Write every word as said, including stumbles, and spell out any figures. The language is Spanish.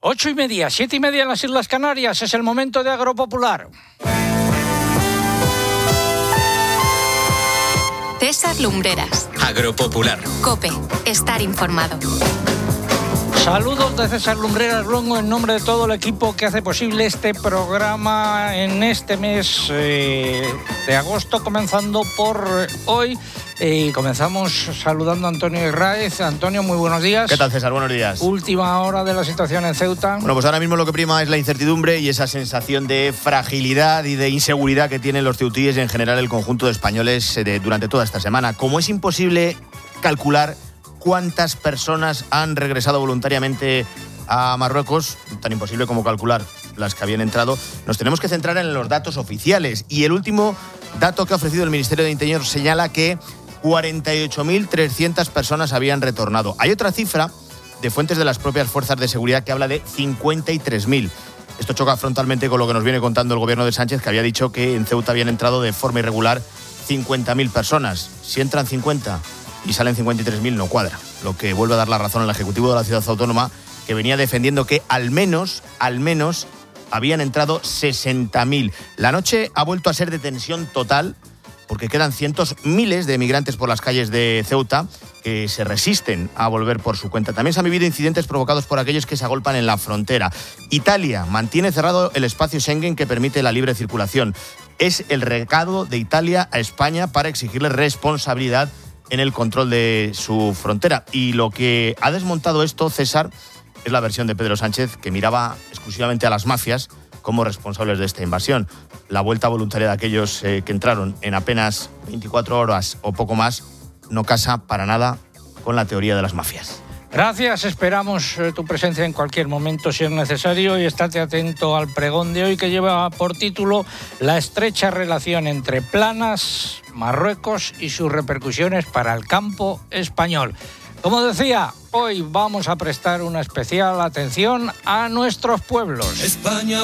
Ocho y media, siete y media en las Islas Canarias, es el momento de Agropopular. César Lumbreras. Agropopular. COPE. Estar informado. Saludos de César Lumbreras Luengo en nombre de todo el equipo que hace posible este programa en este mes eh, de agosto, comenzando por hoy. Y comenzamos saludando a Antonio Irraez. Antonio, muy buenos días. ¿Qué tal, César? Buenos días. Última hora de la situación en Ceuta. Bueno, pues ahora mismo lo que prima es la incertidumbre y esa sensación de fragilidad y de inseguridad que tienen los ceutíes y en general el conjunto de españoles de, durante toda esta semana. Como es imposible calcular cuántas personas han regresado voluntariamente a Marruecos, tan imposible como calcular las que habían entrado, nos tenemos que centrar en los datos oficiales. Y el último dato que ha ofrecido el Ministerio de Interior señala que cuarenta y ocho mil trescientas personas habían retornado. Hay otra cifra de fuentes de las propias fuerzas de seguridad que habla de cincuenta y tres mil. Esto choca frontalmente con lo que nos viene contando el gobierno de Sánchez, que había dicho que en Ceuta habían entrado de forma irregular cincuenta mil personas. Si entran cincuenta y salen cincuenta y tres mil, no cuadra. Lo que vuelve a dar la razón al Ejecutivo de la Ciudad Autónoma, que venía defendiendo que al menos, al menos, habían entrado sesenta mil. La noche ha vuelto a ser de tensión total, porque quedan cientos, miles de migrantes por las calles de Ceuta que se resisten a volver por su cuenta. También se han vivido incidentes provocados por aquellos que se agolpan en la frontera. Italia mantiene cerrado el espacio Schengen que permite la libre circulación. Es el recado de Italia a España para exigirle responsabilidad en el control de su frontera. Y lo que ha desmontado esto, César, es la versión de Pedro Sánchez, que miraba exclusivamente a las mafias como responsables de esta invasión. La vuelta voluntaria de aquellos eh, que entraron en apenas veinticuatro horas o poco más no casa para nada con la teoría de las mafias. Gracias, esperamos eh, tu presencia en cualquier momento si es necesario y estate atento al pregón de hoy que lleva por título La estrecha relación entre Planas, Marruecos y sus repercusiones para el campo español. Como decía, hoy vamos a prestar una especial atención a nuestros pueblos. España